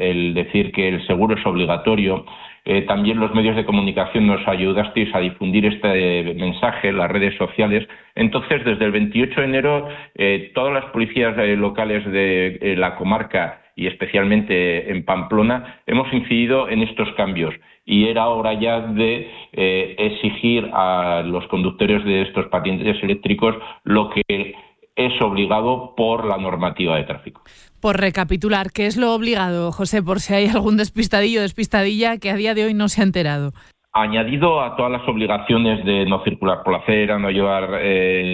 el decir que el seguro es obligatorio. También los medios de comunicación nos ayudasteis a difundir este mensaje, las redes sociales. Entonces, desde el 28 de enero, todas las policías locales de la comarca y especialmente en Pamplona hemos incidido en estos cambios. Y era hora ya de exigir a los conductores de estos patinetes eléctricos lo que es obligado por la normativa de tráfico. Por recapitular, ¿qué es lo obligado, José? Por si hay algún despistadillo o despistadilla que a día de hoy no se ha enterado. Añadido a todas las obligaciones de no circular por la acera, no llevar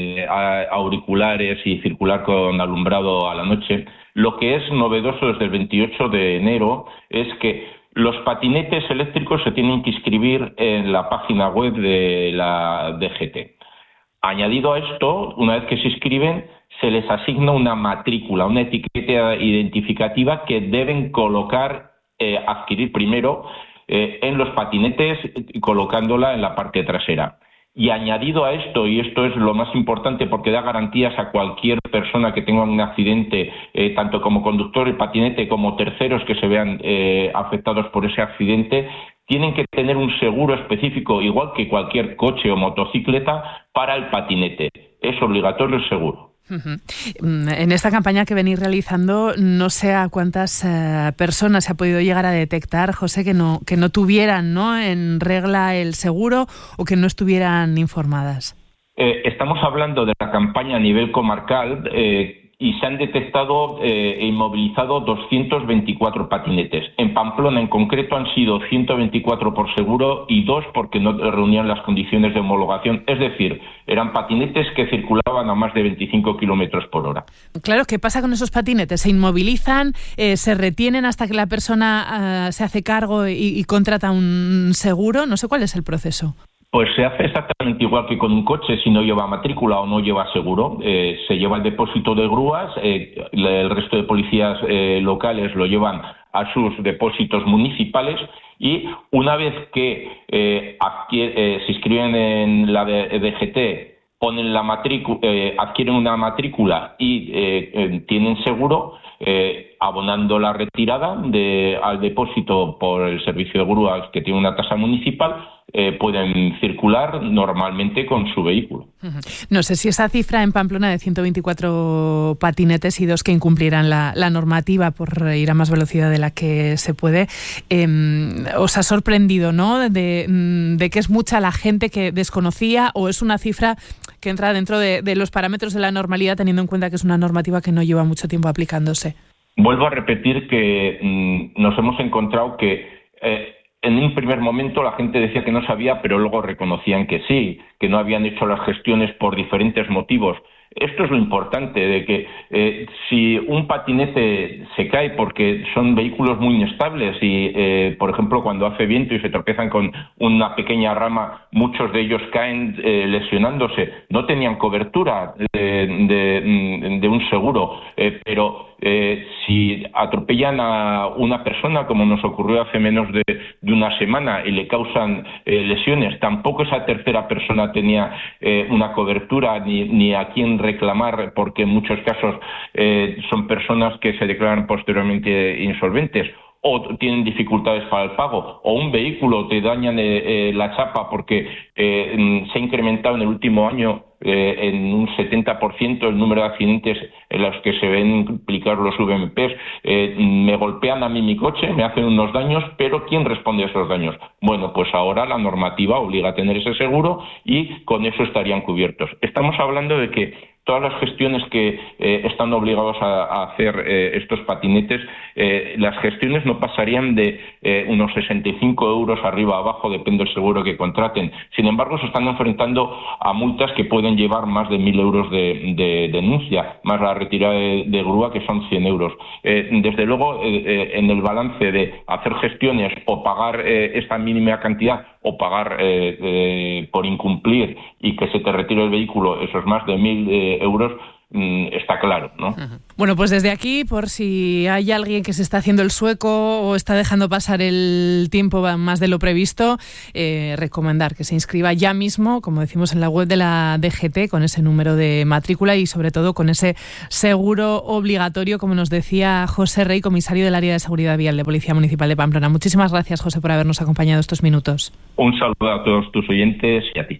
auriculares y circular con alumbrado a la noche, lo que es novedoso desde el 28 de enero es que los patinetes eléctricos se tienen que inscribir en la página web de la DGT. Añadido a esto, una vez que se inscriben, se les asigna una matrícula, una etiqueta identificativa que deben adquirir primero en los patinetes, colocándola en la parte trasera. Y añadido a esto, y esto es lo más importante porque da garantías a cualquier persona que tenga un accidente, tanto como conductor de patinete como terceros que se vean afectados por ese accidente, tienen que tener un seguro específico, igual que cualquier coche o motocicleta, para el patinete. Es obligatorio el seguro. En esta campaña que venís realizando, no sé a cuántas personas se ha podido llegar a detectar, José, que no tuvieran, ¿no?, en regla el seguro o que no estuvieran informadas. Estamos hablando de la campaña a nivel comarcal y se han detectado e inmovilizado 224 patinetes. En Pamplona, en concreto, han sido 124 por seguro y 2 porque no reunían las condiciones de homologación. Es decir, eran patinetes que circulaban a más de 25 kilómetros por hora. Claro, ¿qué pasa con esos patinetes? ¿Se inmovilizan, se retienen hasta que la persona se hace cargo y contrata un seguro? No sé cuál es el proceso. Pues se hace exactamente igual que con un coche. Si no lleva matrícula o no lleva seguro, se lleva el depósito de grúas, el resto de policías locales lo llevan a sus depósitos municipales y una vez que se inscriben en la DGT, ponen la matrícula, adquieren una matrícula y tienen seguro, abonando la retirada al depósito por el servicio de grúas que tiene una tasa municipal, pueden circular normalmente con su vehículo. No sé si esa cifra en Pamplona de 124 patinetes y 2 que incumplirán la normativa por ir a más velocidad de la que se puede, os ha sorprendido, ¿no?, de que es mucha la gente que desconocía, o es una cifra que entra dentro de los parámetros de la normalidad, teniendo en cuenta que es una normativa que no lleva mucho tiempo aplicándose. Vuelvo a repetir que nos hemos encontrado que en un primer momento la gente decía que no sabía, pero luego reconocían que sí, que no habían hecho las gestiones por diferentes motivos. Esto es lo importante, de que si un patinete se cae porque son vehículos muy inestables y, por ejemplo, cuando hace viento y se tropezan con una pequeña rama, muchos de ellos caen lesionándose. No tenían cobertura de un seguro, pero si atropellan a una persona, como nos ocurrió hace menos de una semana, y le causan lesiones, tampoco esa tercera persona tenía una cobertura ni a quién reclamar, porque en muchos casos son personas que se declaran posteriormente insolventes o tienen dificultades para el pago, o un vehículo te dañan la chapa porque se ha incrementado en el último año en un 70% el número de accidentes en los que se ven implicados los VMPs. Me golpean a mí mi coche, me hacen unos daños, pero ¿quién responde a esos daños? Bueno, pues ahora la normativa obliga a tener ese seguro y con eso estarían cubiertos. Estamos hablando de que todas las gestiones que están obligados a hacer estos patinetes, las gestiones no pasarían de unos 65 euros arriba abajo, depende del seguro que contraten. Sin embargo, se están enfrentando a multas que pueden llevar más de 1.000 euros de denuncia, más la retirada de grúa, que son 100 euros. Desde luego, en el balance de hacer gestiones o pagar esta mínima cantidad o pagar por incumplir y que se te retire el vehículo esos más de 1.000 euros, está claro, ¿no? Bueno, pues desde aquí, por si hay alguien que se está haciendo el sueco o está dejando pasar el tiempo más de lo previsto, recomendar que se inscriba ya mismo, como decimos en la web de la DGT, con ese número de matrícula y sobre todo con ese seguro obligatorio, como nos decía José Rey, comisario del área de seguridad vial de Policía Municipal de Pamplona. Muchísimas gracias, José, por habernos acompañado estos minutos. Un saludo a todos tus oyentes y a ti.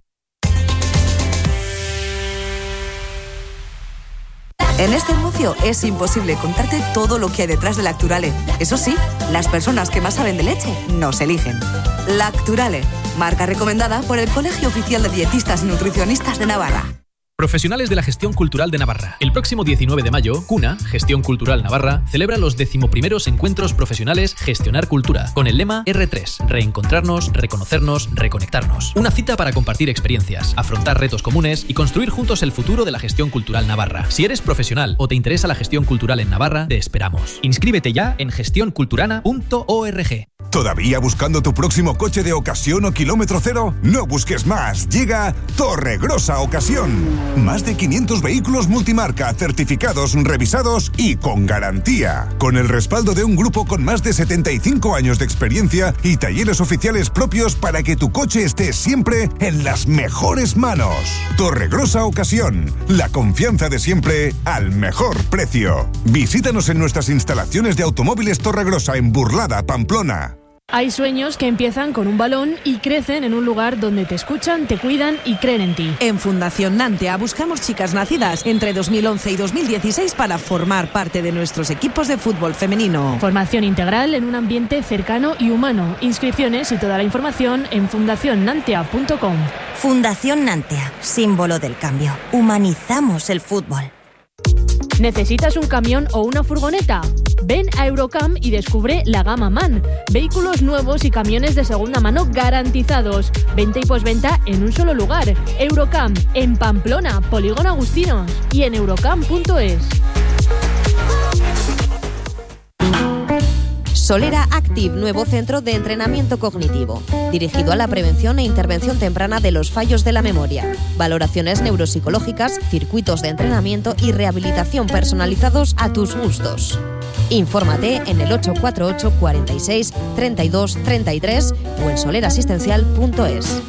En este anuncio es imposible contarte todo lo que hay detrás de Lacturale. Eso sí, las personas que más saben de leche nos eligen. Lacturale, marca recomendada por el Colegio Oficial de Dietistas y Nutricionistas de Navarra. Profesionales de la Gestión Cultural de Navarra. El próximo 19 de mayo, CUNA, Gestión Cultural Navarra, celebra los 11º encuentros profesionales Gestionar Cultura, con el lema R3, reencontrarnos, reconocernos, reconectarnos. Una cita para compartir experiencias, afrontar retos comunes y construir juntos el futuro de la gestión cultural navarra. Si eres profesional o te interesa la gestión cultural en Navarra, te esperamos. Inscríbete ya en gestionculturana.org. ¿Todavía buscando tu próximo coche de ocasión o kilómetro cero? No busques más. Llega Torregrosa Ocasión. Más de 500 vehículos multimarca, certificados, revisados y con garantía. Con el respaldo de un grupo con más de 75 años de experiencia y talleres oficiales propios para que tu coche esté siempre en las mejores manos. Torregrosa Ocasión. La confianza de siempre al mejor precio. Visítanos en nuestras instalaciones de Automóviles Torregrosa en Burlada, Pamplona. Hay sueños que empiezan con un balón y crecen en un lugar donde te escuchan, te cuidan y creen en ti. En Fundación Nantea buscamos chicas nacidas entre 2011 y 2016 para formar parte de nuestros equipos de fútbol femenino. Formación integral en un ambiente cercano y humano. Inscripciones y toda la información en fundacionnantea.com. Fundación Nantea, símbolo del cambio. Humanizamos el fútbol. ¿Necesitas un camión o una furgoneta? Ven a Eurocam y descubre la gama MAN. Vehículos nuevos y camiones de segunda mano garantizados. Venta y posventa en un solo lugar. Eurocam, en Pamplona, Polígono Agustinos y en eurocam.es. Solera Active, nuevo centro de entrenamiento cognitivo, dirigido a la prevención e intervención temprana de los fallos de la memoria, valoraciones neuropsicológicas, circuitos de entrenamiento y rehabilitación personalizados a tus gustos. Infórmate en el 848 46 32 33 o en solerasistencial.es.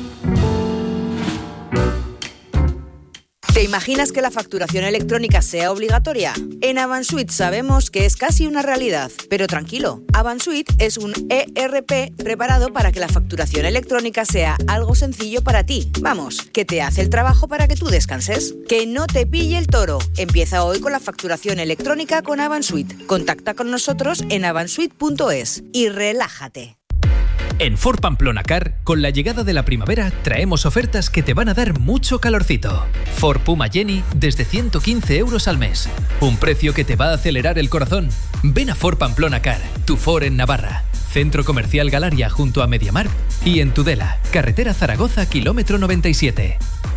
¿Te imaginas que la facturación electrónica sea obligatoria? En Avansuit sabemos que es casi una realidad, pero tranquilo, Avansuit es un ERP preparado para que la facturación electrónica sea algo sencillo para ti. Vamos, que te hace el trabajo para que tú descanses. Que no te pille el toro. Empieza hoy con la facturación electrónica con Avansuit. Contacta con nosotros en avansuit.es y relájate. En Ford Pamplona Car, con la llegada de la primavera, traemos ofertas que te van a dar mucho calorcito. Ford Puma Jenny desde 115 € al mes. Un precio que te va a acelerar el corazón. Ven a Ford Pamplona Car, tu Ford en Navarra. Centro Comercial Galaria junto a Mediamar y en Tudela, carretera Zaragoza, kilómetro 97.